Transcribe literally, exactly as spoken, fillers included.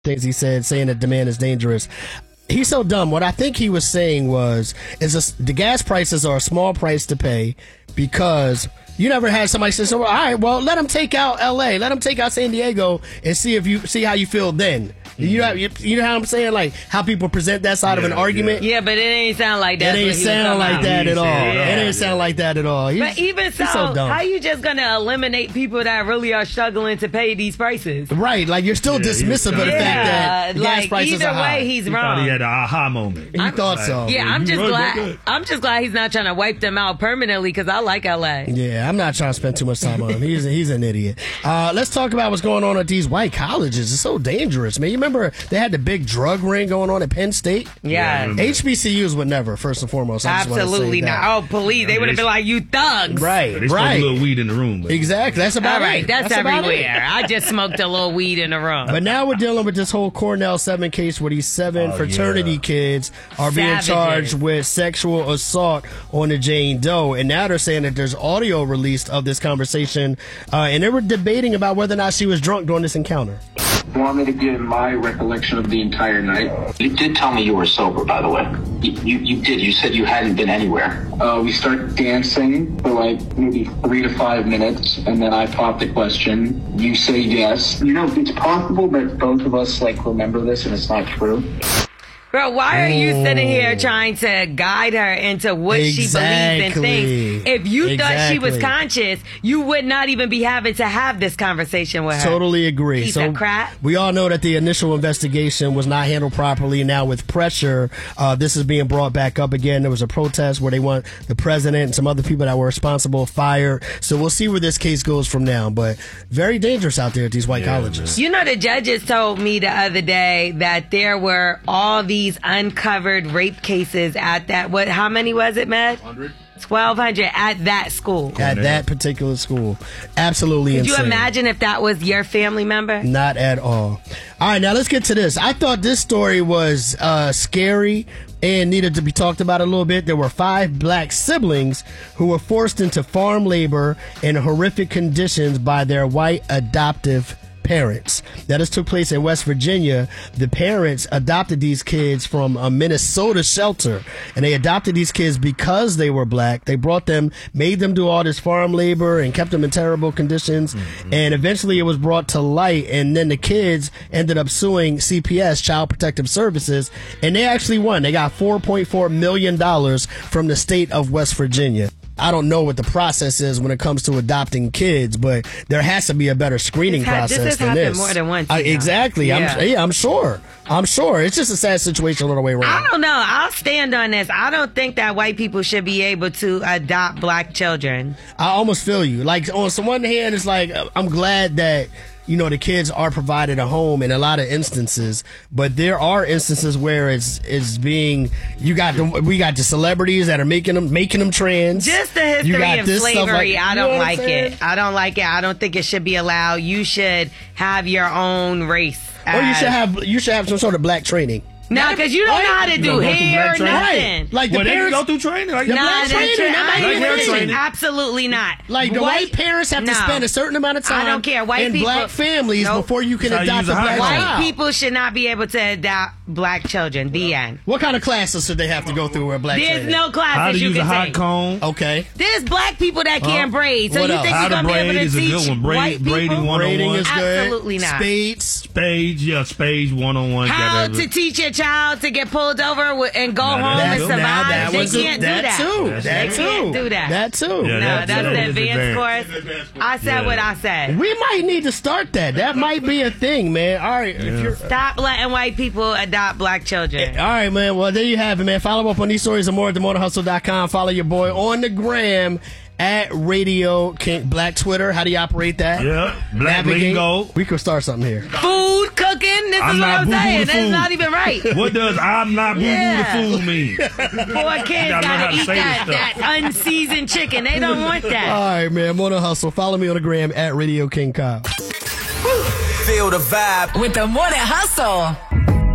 things he said, saying that demand is dangerous. He's so dumb. What I think he was saying was, is this, the gas prices are a small price to pay because you never had somebody say, so, well, all right, well, let them take out L A, let them take out San Diego and see if you see how you feel then. You know, you, you know how I'm saying? Like, how people present that side yeah, of an argument? Yeah. yeah, but it ain't sound like that. It ain't sound like that at all. Yeah. It ain't sound like that at all. He's, but even so, so dumb. how you just going to eliminate people that really are struggling to pay these prices? Right, like you're still yeah, dismissive of the yeah, fact that the like, gas prices either are high. way, he's he wrong. Thought he had an aha moment. He thought so. Yeah, I'm just really glad. good. I'm just glad he's not trying to wipe them out permanently because I like L A. Yeah, I'm not trying to spend too much time on him. He's he's an idiot. Uh, let's talk about what's going on at these white colleges. It's so dangerous, man. You remember they had the big drug ring going on at Penn State? Yeah. yeah H B C Us would never, first and foremost. I Absolutely not. Oh, police. They would have been like, you thugs. Right, they right. smoked a little weed in the room. But. Exactly. That's about All right, it. that's, that's everywhere. I just smoked a little weed in the room. But now we're dealing with this whole Cornell seven case where these seven oh, fraternity yeah. kids are being Savages. charged with sexual assault on the Jane Doe. And now they're saying that there's audio released of this conversation. Uh, and they were debating about whether or not she was drunk during this encounter. You want me to give my recollection of the entire night? You did tell me you were sober, by the way. You, you, you did. You said you hadn't been anywhere. Uh, we start dancing for like maybe three to five minutes, and then I pop the question. You say yes. You know, it's possible that both of us like remember this, and it's not true. Bro, why are you sitting here trying to guide her into what exactly. she believes and thinks? If you exactly. thought she was conscious, you would not even be having to have this conversation with her. Totally agree. Piece so of crap. We all know that the initial investigation was not handled properly. Now with pressure, uh, this is being brought back up again. There was a protest where they want the president and some other people that were responsible fired. So we'll see where this case goes from now. But very dangerous out there at these white yeah, colleges. Man. You know, the judges told me the other day that there were all these uncovered rape cases at that, what, how many was it, Med? twelve hundred at that school. At that particular school. Absolutely Could insane. you imagine if that was your family member? Not at all. All right, now let's get to this. I thought this story was uh, scary and needed to be talked about a little bit. There were five black siblings who were forced into farm labor in horrific conditions by their white adoptive parents. Now, this took place in West Virginia. The parents adopted these kids from a Minnesota shelter, and they adopted these kids because they were black. They brought them, made them do all this farm labor and kept them in terrible conditions. Mm-hmm. And eventually it was brought to light, and then the kids ended up suing C P S, Child Protective Services, and they actually won. They got four point four million dollars from the state of West Virginia. I don't know what the process is when it comes to adopting kids, but there has to be a better screening had, process this has than happened this. more than once. I, exactly. Yeah. I'm, yeah, I'm sure. I'm sure. It's just a sad situation all the way around. I don't know. I'll stand on this. I don't think that white people should be able to adopt black children. I almost feel you. Like, on some one hand, it's like, I'm glad that, you know, the kids are provided a home in a lot of instances, but there are instances where it's it's being you got the, we got the celebrities that are making them making them trans. Just the history of slavery, like, I don't like it. I don't like it. I don't think it should be allowed. You should have your own race. Or you should have you should have some sort of black training. Nah, because you don't know how to do hair or nothing. Right. Like the well, parents they go through training. Like the nah, black training. Tra- that I might be training. Absolutely not. Like the white, white parents have no. to spend a certain amount of time I don't care. White in people, black families nope. before you can So adopt a black White child. people should not be able to adopt black children. The end. What kind of classes should they have to go through where black There's training? no classes How to you use can a hot take. comb. Okay. There's black people that can't Uh, braid. So what you else? think How you're to going to be able braid to is a teach good one. Braid- white braiding people? one- Braiding is good. Absolutely not. Spades. Spades, yeah, spades one on one. How to teach your child to get pulled over and go Now home that- and now survive? that They was a- can't do that that. too. That's That They too. can't do that. That too. Yeah, No, that- that's that the is advanced advanced. course. I said Yeah. what I said. We might need to start that. That might be a thing, man. All right. Yeah. If you're Stop letting white people adopt black children. All right, man. Well, there you have it, man. Follow up on these stories and more at the motor hustle dot com. Follow your boy on the gram at Radio King. Black Twitter. How do you operate that? Yeah. Black Navigate. lingo. We could start something here. Food, cooking, this I'm is what not I'm boo-boo saying. the That's food. not even right. What does I'm not boo boo Yeah. the food mean? Poor kids gotta learn how gotta to eat say that, this that stuff. unseasoned chicken. They don't want that. All right, man. Motor Hustle. Follow me on the gram at Radio King Kyle. Feel the vibe with the Morning Hustle.